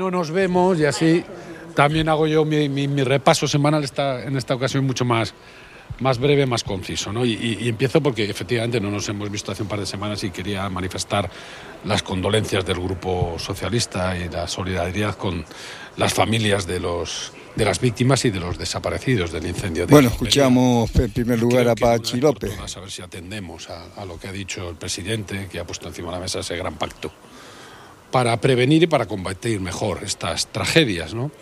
no nos vemos y así también hago yo mi repaso semanal en esta ocasión mucho más breve, más conciso, ¿no? Y empiezo porque efectivamente no nos hemos visto hace un par de semanas y quería manifestar las condolencias del Grupo Socialista y la solidaridad con las familias de las víctimas y de los desaparecidos del incendio. Bueno, escuchamos en primer lugar a Pachi López. A ver si atendemos a lo que ha dicho el presidente, que ha puesto encima de la mesa ese gran pacto para prevenir y para combatir mejor estas tragedias, ¿no?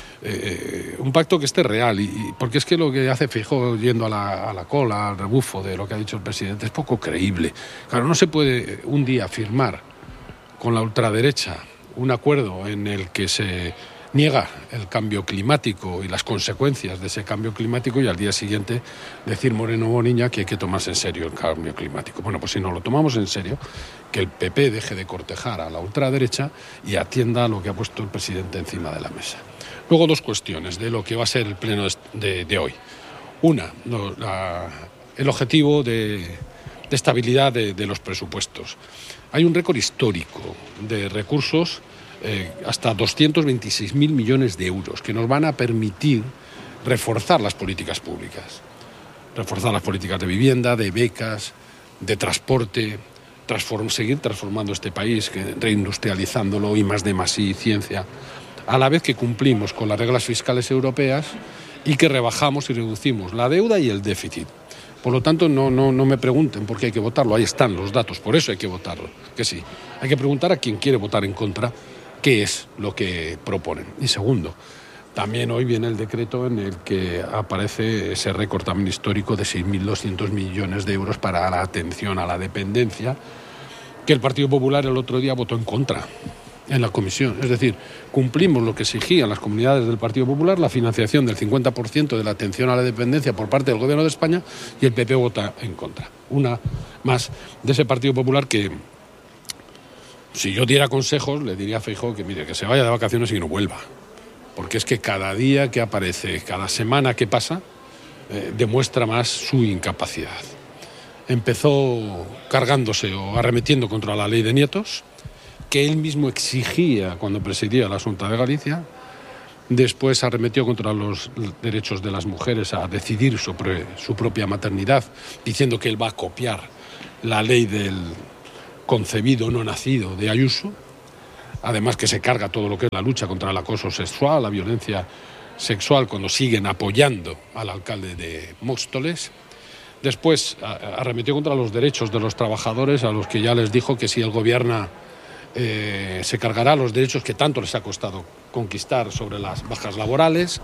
Un pacto que esté real, porque es que lo que hace Feijóo yendo a la cola, al rebufo de lo que ha dicho el presidente, es poco creíble. Claro, no se puede un día firmar con la ultraderecha un acuerdo en el que se niega el cambio climático y las consecuencias de ese cambio climático y al día siguiente decir Moreno Bonilla que hay que tomarse en serio el cambio climático. Bueno, pues si no lo tomamos en serio, que el PP deje de cortejar a la ultraderecha y atienda a lo que ha puesto el presidente encima de la mesa. Luego dos cuestiones de lo que va a ser el pleno de hoy. Una, el objetivo de estabilidad de los presupuestos. Hay un récord histórico de recursos, hasta 226.000 millones de euros, que nos van a permitir reforzar las políticas públicas, reforzar las políticas de vivienda, de becas, de transporte, seguir transformando este país, reindustrializándolo, I+D+I, ciencia, a la vez que cumplimos con las reglas fiscales europeas y que rebajamos y reducimos la deuda y el déficit. Por lo tanto, no me pregunten por qué hay que votarlo, ahí están los datos, por eso hay que votarlo, que sí. Hay que preguntar a quien quiere votar en contra qué es lo que proponen. Y segundo, también hoy viene el decreto en el que aparece ese récord también histórico de 6.200 millones de euros para la atención a la dependencia, que el Partido Popular el otro día votó en contra en la comisión. Es decir, cumplimos lo que exigían las comunidades del Partido Popular, la financiación del 50% de la atención a la dependencia por parte del Gobierno de España, y el PP vota en contra. Una más de ese Partido Popular que, si yo diera consejos, le diría a Feijóo que mire, que se vaya de vacaciones y que no vuelva. Porque es que cada día que aparece, cada semana que pasa, demuestra más su incapacidad. Empezó cargándose o arremetiendo contra la ley de nietos, que él mismo exigía cuando presidía la Xunta de Galicia. Después arremetió contra los derechos de las mujeres a decidir sobre su propia maternidad, diciendo que él va a copiar la ley del concebido no nacido de Ayuso. Además que se carga todo lo que es la lucha contra el acoso sexual, la violencia sexual, cuando siguen apoyando al alcalde de Móstoles. Después arremetió contra los derechos de los trabajadores, a los que ya les dijo que si él gobierna se cargará los derechos que tanto les ha costado conquistar sobre las bajas laborales,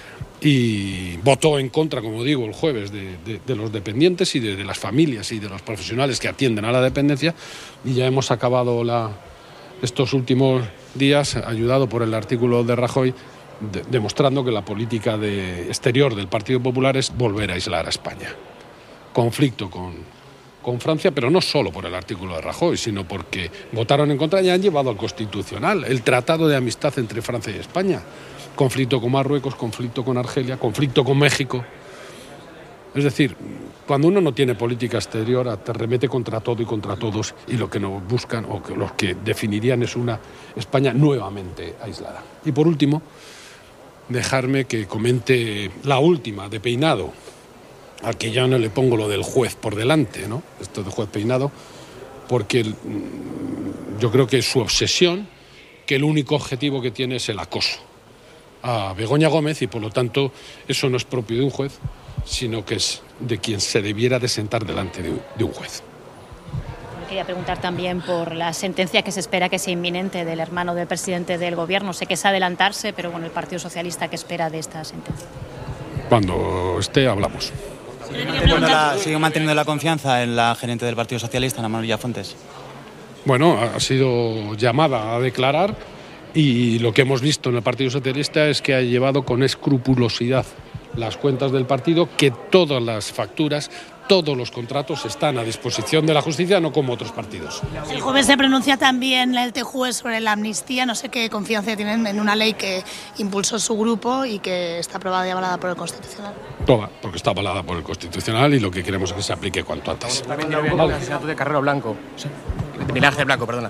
y votó en contra, como digo, el jueves de los dependientes y de las familias y de los profesionales que atienden a la dependencia, y ya hemos acabado estos últimos días, ayudado por el artículo de Rajoy, demostrando que la política exterior del Partido Popular es volver a aislar a España. Conflicto con Francia, pero no solo por el artículo de Rajoy, sino porque votaron en contra y han llevado al Constitucional el Tratado de Amistad entre Francia y España. Conflicto con Marruecos, conflicto con Argelia, conflicto con México. Es decir, cuando uno no tiene política exterior, te remete contra todo y contra todos, y lo que nos buscan, o que los que definirían, es una España nuevamente aislada. Y por último, dejarme que comente la última de Peinado, al que ya no le pongo lo del juez por delante, ¿no? Esto de juez Peinado, porque yo creo que es su obsesión, que el único objetivo que tiene es el acoso a Begoña Gómez, y por lo tanto eso no es propio de un juez, sino que es de quien se debiera de sentar delante de un juez. Quería preguntar también por la sentencia que se espera que sea inminente del hermano del presidente del Gobierno. Sé que es adelantarse, pero bueno, el Partido Socialista, ¿qué espera de esta sentencia? Cuando esté, hablamos. ¿Sigue manteniendo la confianza en la gerente del Partido Socialista, Ana María Fuentes? Bueno, ha sido llamada a declarar, y lo que hemos visto en el Partido Socialista es que ha llevado con escrupulosidad las cuentas del partido, que todas las facturas, todos los contratos están a disposición de la justicia, no como otros partidos. El jueves se pronuncia también el TJUE sobre la amnistía. No sé qué confianza tienen en una ley que impulsó su grupo y que está aprobada y avalada por el Constitucional. Toda, porque está avalada por el Constitucional, y lo que queremos es que se aplique cuanto antes. También el asesinato de Carrero Blanco. Sí. De Pilar G. Blanco, perdona.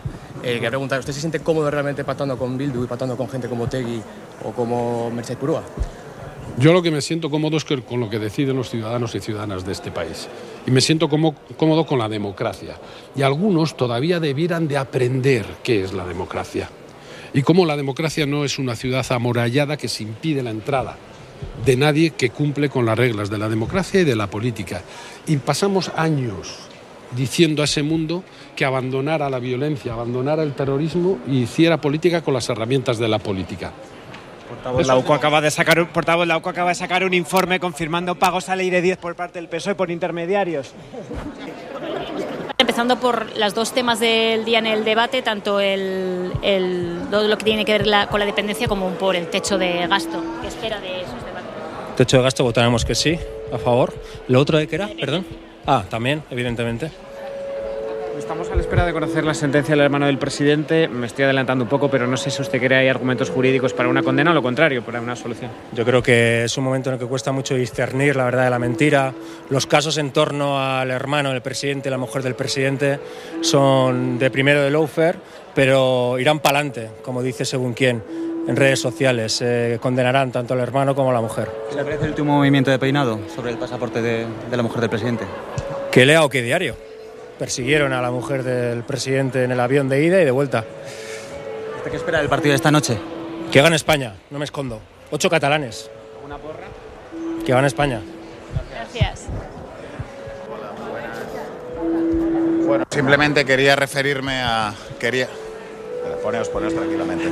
Quería preguntar, ¿usted se siente cómodo realmente pactando con Bildu y pactando con gente como Otegi o como Merche Purúa? Yo lo que me siento cómodo es con lo que deciden los ciudadanos y ciudadanas de este país. Y me siento cómodo con la democracia. Y algunos todavía debieran de aprender qué es la democracia. Y cómo la democracia no es una ciudad amurallada que se impide la entrada de nadie que cumple con las reglas de la democracia y de la política. Y pasamos años diciendo a ese mundo que abandonara la violencia, abandonara el terrorismo y hiciera política con las herramientas de la política. Portavoz Lauco acaba de sacar un informe confirmando pagos a ley de 10 por parte del PSOE por intermediarios. Empezando por los dos temas del día en el debate, tanto todo lo que tiene que ver con la dependencia como por el techo de gasto. ¿Qué espera de esos debates? Techo de gasto votaremos que sí, a favor. ¿Lo otro de qué era? Perdón. También, evidentemente. Estamos a la espera de conocer la sentencia del hermano del presidente. Me estoy adelantando un poco, pero no sé si usted cree que hay argumentos jurídicos para una condena o lo contrario, para una solución. Yo creo que es un momento en el que cuesta mucho discernir la verdad de la mentira. Los casos en torno al hermano del presidente y la mujer del presidente son de primero de lawfare, pero irán para adelante, como dice según quién, en redes sociales. Condenarán tanto al hermano como a la mujer. ¿Qué le parece el último movimiento de Peinado sobre el pasaporte de la mujer del presidente? ¿Qué lea o qué diario? Persiguieron a la mujer del presidente en el avión de ida y de vuelta. ¿Qué espera del partido de esta noche? Que gane España, no me escondo. 8 catalanes. ¿Una porra? Que gane España. Gracias. Bueno, simplemente quería referirme a... Poneos tranquilamente.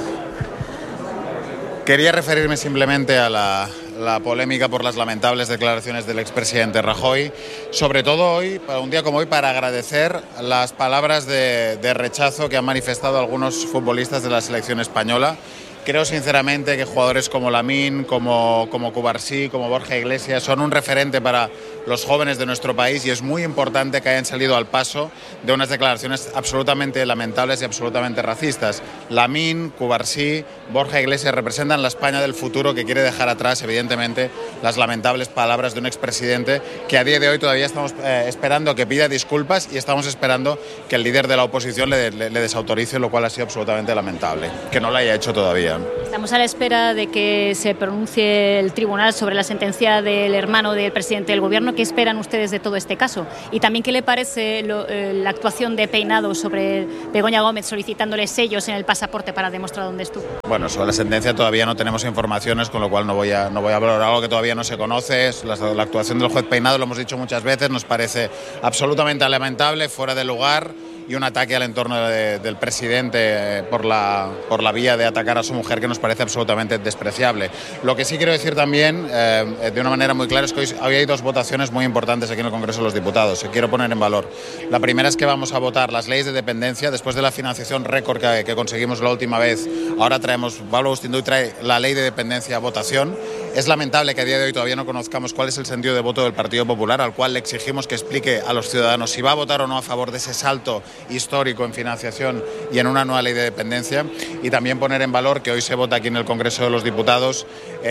Quería referirme simplemente a la polémica por las lamentables declaraciones del expresidente Rajoy, sobre todo hoy, para un día como hoy, para agradecer las palabras de rechazo que han manifestado algunos futbolistas de la selección española. Creo sinceramente que jugadores como Lamine, como Cubarsí, como Borja Iglesias son un referente para los jóvenes de nuestro país y es muy importante que hayan salido al paso de unas declaraciones absolutamente lamentables y absolutamente racistas. Lamine, Cubarsí, Borja Iglesias representan la España del futuro que quiere dejar atrás, evidentemente, las lamentables palabras de un expresidente que a día de hoy todavía estamos esperando que pida disculpas y estamos esperando que el líder de la oposición le desautorice, lo cual ha sido absolutamente lamentable, que no lo haya hecho todavía. Estamos a la espera de que se pronuncie el tribunal sobre la sentencia del hermano del presidente del gobierno. ¿Qué esperan ustedes de todo este caso? Y también, ¿qué le parece la actuación de Peinado sobre Begoña Gómez solicitándole sellos en el pasaporte para demostrar dónde estuvo? Bueno, sobre la sentencia todavía no tenemos informaciones, con lo cual no voy a valorar algo que todavía no se conoce. La actuación del juez Peinado, lo hemos dicho muchas veces, nos parece absolutamente lamentable, fuera de lugar, y un ataque al entorno del presidente por la vía de atacar a su mujer que nos parece absolutamente despreciable. Lo que sí quiero decir también, de una manera muy clara, es que hoy hay dos votaciones muy importantes aquí en el Congreso de los Diputados que quiero poner en valor. La primera es que vamos a votar las leyes de dependencia después de la financiación récord que conseguimos la última vez. Ahora Pablo Agustín trae la ley de dependencia a votación. Es lamentable que a día de hoy todavía no conozcamos cuál es el sentido de voto del Partido Popular, al cual le exigimos que explique a los ciudadanos si va a votar o no a favor de ese salto histórico en financiación y en una nueva ley de dependencia. Y también poner en valor que hoy se vota aquí en el Congreso de los Diputados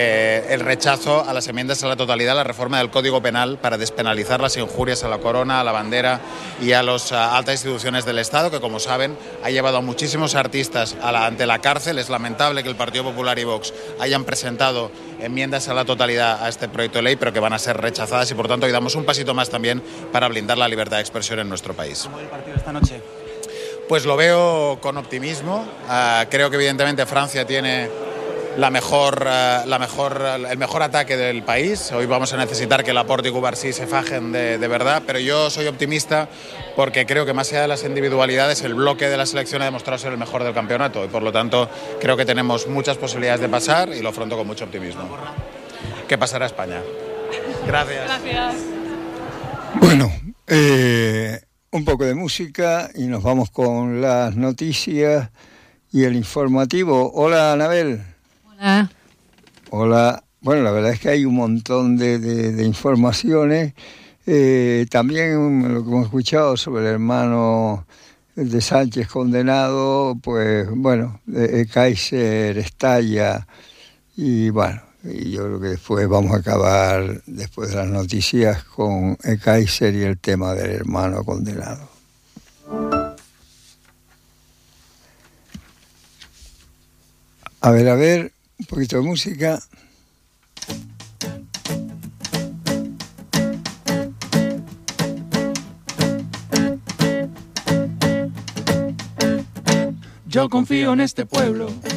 el rechazo a las enmiendas a la totalidad a la reforma del Código Penal para despenalizar las injurias a la corona, a la bandera y a las altas instituciones del Estado, que, como saben, ha llevado a muchísimos artistas ante la cárcel. Es lamentable que el Partido Popular y Vox hayan presentado enmiendas a la totalidad a este proyecto de ley, pero que van a ser rechazadas y, por tanto, hoy damos un pasito más también para blindar la libertad de expresión en nuestro país. ¿Cómo ve el partido esta noche? Pues lo veo con optimismo. Creo que, evidentemente, Francia tiene el mejor ataque del país. Hoy vamos a necesitar que Laporte y Cubarsí se fajen de verdad, pero yo soy optimista porque creo que, más allá de las individualidades, el bloque de la selección ha demostrado ser el mejor del campeonato y, por lo tanto, creo que tenemos muchas posibilidades de pasar y lo afronto con mucho optimismo. ¿Qué pasará a España? Gracias. Gracias. Bueno, un poco de música y nos vamos con las noticias y el informativo. Hola, Anabel. Hola. Hola. Bueno, la verdad es que hay un montón de informaciones. También lo que hemos escuchado sobre el hermano de Sánchez condenado, pues bueno, Kaiser estalla y bueno, y yo creo que después vamos a acabar, después de las noticias, con Kaiser y el tema del hermano condenado. A ver, un poquito de música. Yo confío en este pueblo.